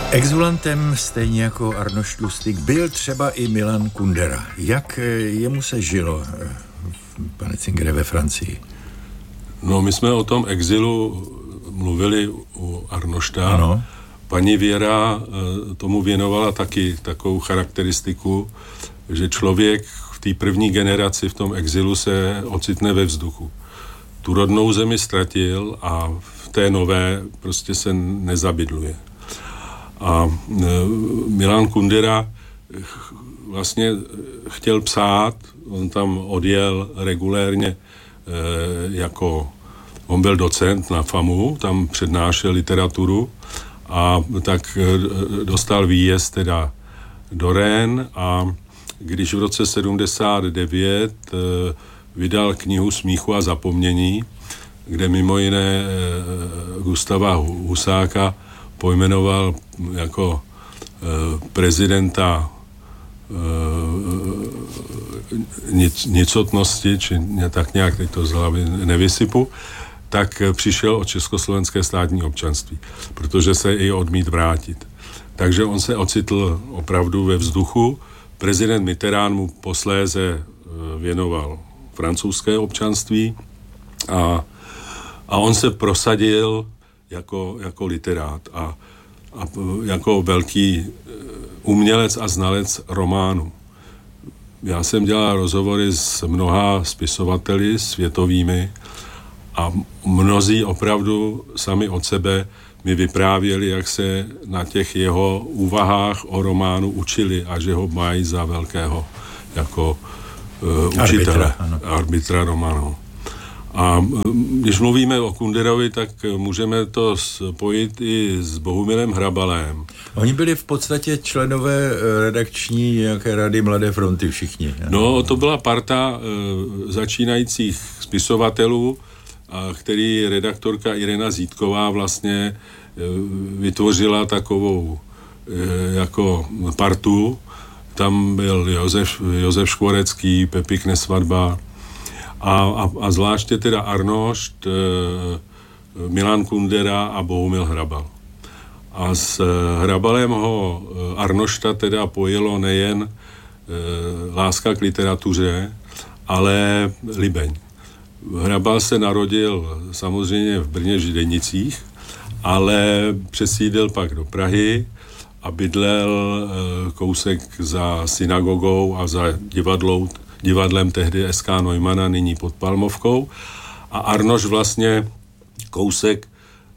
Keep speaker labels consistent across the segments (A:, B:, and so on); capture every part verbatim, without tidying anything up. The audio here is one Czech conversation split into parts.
A: Exulantem, stejně jako Arnošt Lustig, byl třeba i Milan Kundera. Jak jemu se žilo, pane Cingere, ve Francii?
B: No, my jsme o tom exilu mluvili u Arnošta.
A: Ano.
B: Paní Věra tomu věnovala taky takovou charakteristiku, že člověk v té první generaci v tom exilu se ocitne ve vzduchu. Tu rodnou zemi ztratil a v té nové prostě se nezabydluje. A Milan Kundera vlastně chtěl psát, on tam odjel regulérně jako, on byl docent na FAMu, tam přednášel literaturu a tak dostal výjezd teda do Rennes a když v roce sedmdesát devět vydal knihu Smíchu a zapomnění, kde mimo jiné Gustava Husáka pojmenoval jako prezidenta nic, nicotnosti, či tak nějak teď to z hlavy nevysypu, tak přišel o československé státní občanství, protože se i odmít vrátit. Takže on se ocitl opravdu ve vzduchu. Prezident Mitterrand mu posléze věnoval francouzské občanství a, a on se prosadil jako, jako literát a, a jako velký umělec a znalec románu. Já jsem dělal rozhovory s mnoha spisovateli světovými a mnozí opravdu sami od sebe mi vyprávěli, jak se na těch jeho úvahách o románu učili a že ho mají za velkého jako uh, učitele, arbitra, arbitra románu. A když mluvíme o Kunderovi, tak můžeme to spojit i s Bohumilem Hrabalem.
A: Oni byli v podstatě členové redakční nějaké rady Mladé fronty všichni.
B: No, to byla parta e, začínajících spisovatelů, a který redaktorka Irena Zítková vlastně e, vytvořila takovou e, jako partu. Tam byl Josef, Josef Škvorecký, Pepík Nesvadba, A, a, a zvláště teda Arnošt, e, Milan Kundera a Bohumil Hrabal. A s Hrabalem ho Arnošta teda pojilo nejen e, láska k literatuře, ale Libeň. Hrabal se narodil samozřejmě v Brně Židenicích, ale přesídlil pak do Prahy a bydlel e, kousek za synagogou a za divadlou divadlem tehdy S K Neumana, nyní pod Palmovkou. A Arnošt vlastně kousek e,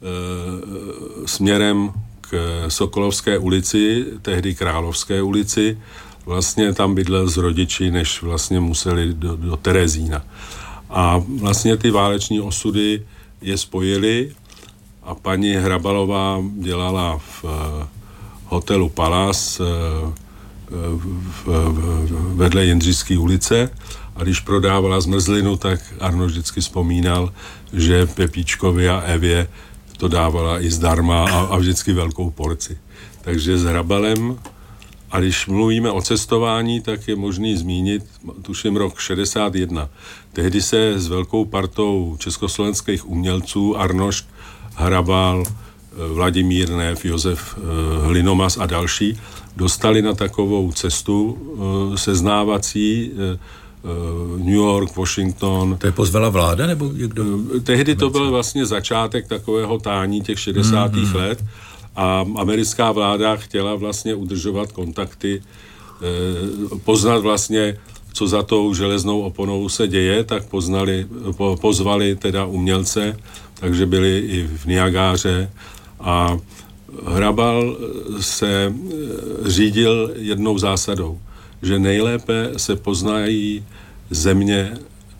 B: směrem k Sokolovské ulici, tehdy Královské ulici, vlastně tam bydlel s rodiči, než vlastně museli do, do Terezína. A vlastně ty váleční osudy je spojily a paní Hrabalová dělala v e, hotelu Palace e, V, v, vedle Jindřišské ulice a když prodávala zmrzlinu, tak Arnošt vždycky vzpomínal, že Pepíčkovi a Evě to dávala i zdarma a, a vždycky velkou porci. Takže s Hrabalem, a když mluvíme o cestování, tak je možný zmínit, tuším rok šedesát jedna. Tehdy se s velkou partou československých umělců Arnošt, Hrabal, Vladimír Neff, Josef Hlinomas a další dostali na takovou cestu seznávací New York, Washington.
A: To je pozvala vláda, nebo někdo?
B: Tehdy to byl vlastně začátek takového tání těch šedesátých mm-hmm. let a americká vláda chtěla vlastně udržovat kontakty, poznat vlastně, co za tou železnou oponou se děje, tak poznali, po, pozvali teda umělce, takže byli i v Niagáře a Hrabal se řídil jednou zásadou, že nejlépe se poznají země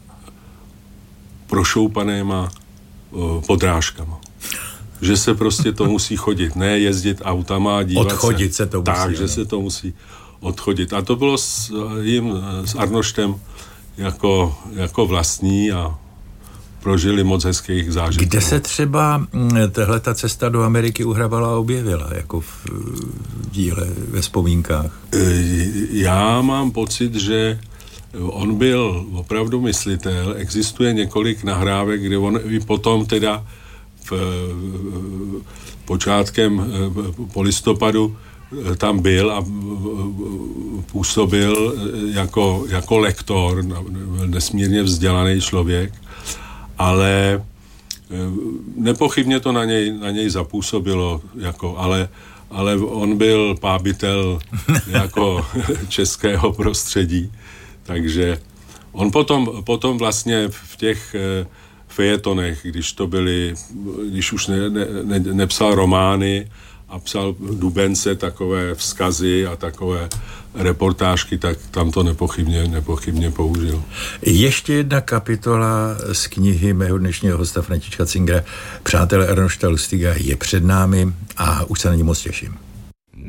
B: prošoupanýma podrážkama. Že se prostě to musí chodit, ne jezdit autama a dívat
A: odchodit se. se to musí.
B: Tak, že
A: ano.
B: se to musí odchodit. A to bylo s jim, s Arnoštem jako, jako vlastní a prožili moc hezkých zážitků.
A: Kde se třeba tahleta cesta do Ameriky u Hrabala objevila, jako v díle, ve vzpomínkách?
B: Já mám pocit, že on byl opravdu myslitel. Existuje několik nahrávek, kde on i potom teda v, počátkem po listopadu tam byl a působil jako, jako lektor, nesmírně vzdělaný člověk, ale nepochybně to na něj, na něj zapůsobilo, jako, ale, ale on byl pábitel jako českého prostředí, takže on potom, potom vlastně v těch fejetonech, když to byly, když už ne, ne, ne, nepsal romány a psal dubence, takové vzkazy a takové reportážky, tak tam to nepochybně, nepochybně použil.
A: Ještě jedna kapitola z knihy mého dnešního hosta Františka Cingera, Přátelé Arnošta Lustiga, je před námi a už se na ní moc těším.